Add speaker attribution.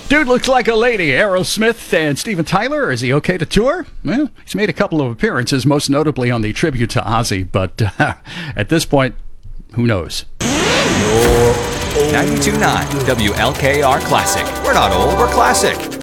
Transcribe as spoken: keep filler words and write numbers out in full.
Speaker 1: Dude looks like a lady. Aerosmith and Steven Tyler. Is he okay to tour? Well, he's made a couple of appearances, most notably on the tribute to Ozzy. But uh, at this point, who knows?
Speaker 2: ninety-two point nine W L K R Classic. We're not old, we're classic.